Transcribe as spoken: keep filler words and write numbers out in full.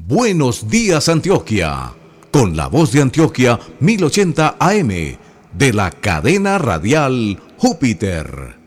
Buenos días Antioquia, con la voz de Antioquia mil ochenta A M de la cadena radial Júpiter.